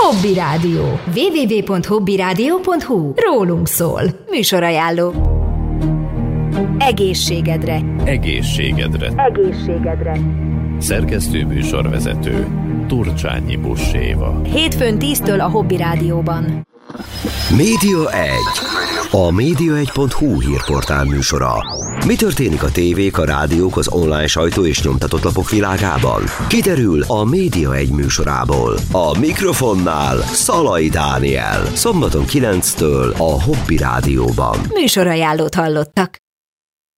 Hobby Rádió. www.hobbyradio.hu. Rólunk szól. Műsorajánló. Egészségedre. Egészségedre. Egészségedre. Szerkesztő műsorvezető Turcsányi Buss-Éva. Hétfőn 10-től a Hobby Rádióban. Média 1. A média1.hu hírportál műsora. Mi történik a tévék, a rádiók, az online sajtó és nyomtatott lapok világában? Kiderül a Média 1 műsorából. A mikrofonnál Szalai Dániel. Szombaton 9-től a Hobby Rádióban. Műsorajánlót hallottak.